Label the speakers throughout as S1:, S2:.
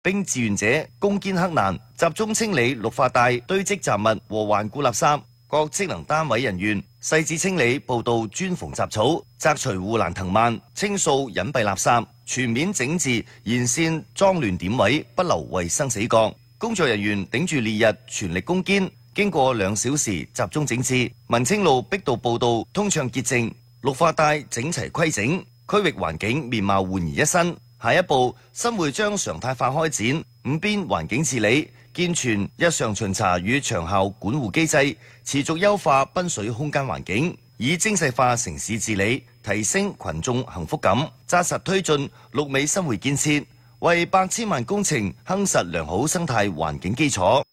S1: 並志願者攻堅克難，集中清理綠化帶堆積雜物和頑固垃圾。各職能單位人員細緻清理步道磚縫雜草，摘除護欄藤蔓，清掃隱蔽垃圾，全面整治沿線髒亂點位，不留衛生死角。工作人員頂住烈日全力攻堅，經過2小時集中整治，文清路逼道步道通暢潔淨，綠化帶整齊規整，區域環境面貌煥然一新。下一步，新會將常態化開展5邊環境治理，健全日常巡查與長效管護機制，持續優化濱水空間環境，以精細化城市治理，提升群眾幸福感，紮實推進綠美新會建設，為8千萬工程夯實良好生態環境基礎。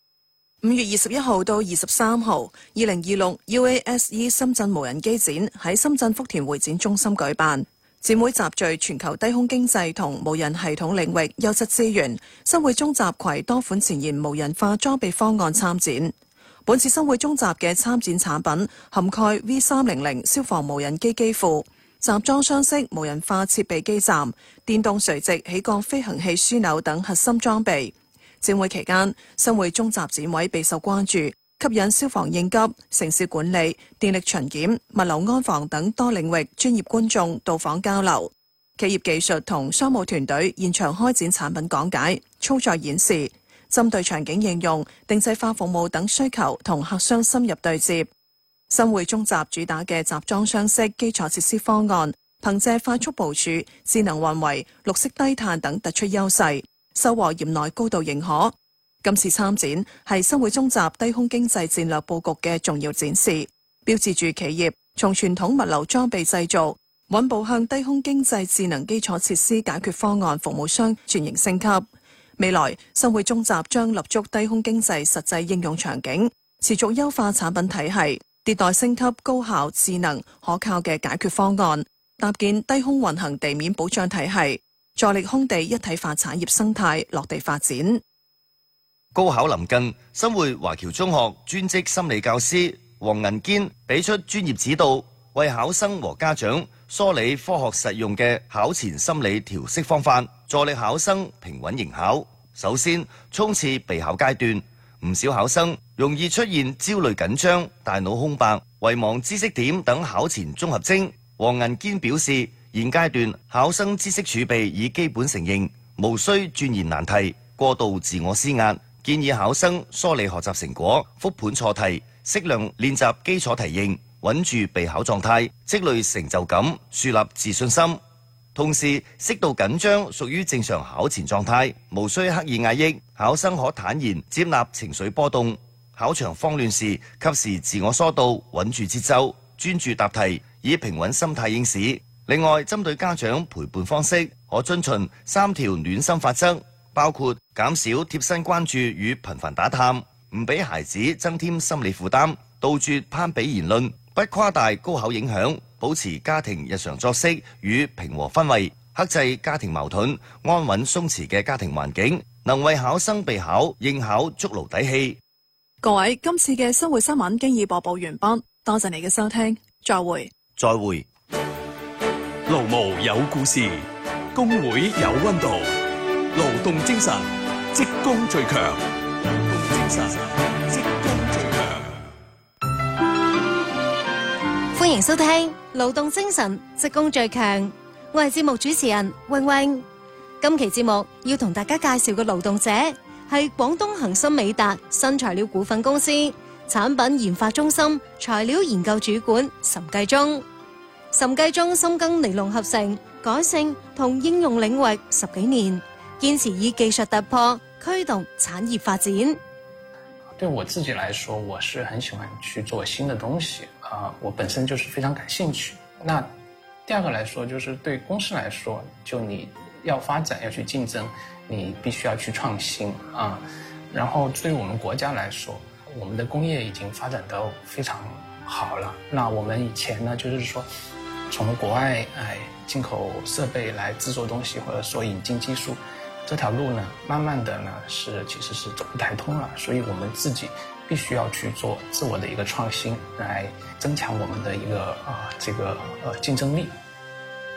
S2: 5月21號到23號，2026 UASE 深圳無人機展喺深圳福田會展中心舉辦。展會集聚全球低空經濟同無人系統領域優質資源，新會中集攜多款前沿無人化裝備方案參展。本次新會中集嘅參展產品涵蓋 V300 消防無人機機庫、集裝箱式無人化設備基站、電動垂直起降飛行器樞紐等核心裝備。展會期間，新會中集展位備受關注，吸引消防應急、城市管理、電力巡檢、物流安防等多領域專業觀眾到訪交流。企業技術同商務團隊現場開展產品講解、操作演示，針對場景應用、定制化服務等需求同客商深入對接。新會中集主打嘅集裝箱式基礎設施方案，憑借快速部署、智能運維、綠色低碳等突出優勢，收穫業內高度認可。今次參展係新會中集低空經濟戰略佈局嘅重要展示，標誌住企業從傳統物流裝備製造穩步向低空經濟智能基礎設施解決方案服務商轉型升級。未來新會中集將立足低空經濟實際應用場景，持續優化產品體系，迭代升級高效、智能、可靠嘅解決方案，搭建低空運行地面保障體系，助力空地一體化產業生態落地發展。
S1: 高考臨近，新會華僑中學專職心理教師黃銀堅俾出專業指導，為考生和家長梳理科學實用嘅考前心理調適方法，助力考生平穩迎考。首先，衝刺備考階段，唔少考生容易出現焦慮緊張、大腦空白、遺忘知識點等考前綜合徵。黃銀堅表示，現階段考生知識儲備已基本成形，無需鑽研難題、過度自我施壓。建議考生梳理學習成果，復盤錯題，適量練習基礎題型，穩住備考狀態，積累成就感，樹立自信心。同時，適度緊張屬於正常考前狀態，無需刻意壓抑。考生可坦然接納情緒波動，考場慌亂時，及時自我疏導，穩住節奏，專注答題，以平穩心態應試。另外，針對家長陪伴方式，可遵循3條暖心法則。包括減少貼身關注與頻繁打探，唔俾孩子增添心理負擔，杜絕攀比言論，不誇大高考影響，保持家庭日常作息與平和氛圍，克制家庭矛盾，安穩鬆弛嘅家庭環境，能為考生備考應考築牢底氣。
S2: 各位，今次嘅新會新聞經已播報完畢，多謝你嘅收聽，再會。
S1: 再會。
S3: 勞務有故事，工會有溫度。勞動精神，職工最強。勞動精神，職工最強。
S4: 歡迎收聽《勞動精神，職工最強》。我係節目主持人穎穎。今期節目要同大家介紹嘅勞動者係廣東恒森美達新材料股份公司產品研發中心材料研究主管岑繼忠。岑繼忠深耕尼龍合成、改性同應用領域10幾年。堅持以技術突破驅動產業發展。
S5: 對我自己來說，我是很喜歡去做新的東西我本身就是非常感興趣。那第二個來說，就是對公司來說，就你要發展要去競爭，你必須要去創新然後對於我們國家來說，我們的工業已經發展得非常好了。那我們以前呢，就是說從國外進口設備來製作東西，或者說引進技術。這條路呢，慢慢的呢其實是走不太通了，所以我們自己必須要去做自我的一個創新，來增強我們的一個競爭力。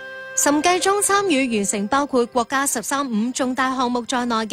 S4: 岑繼忠參與完成包括國家13五重大項目在內